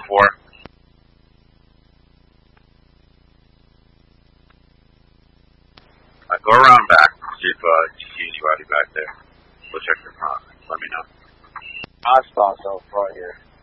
before. Go around back. See if you see anybody back there. Go check the front. Let me know. I stopped up front here.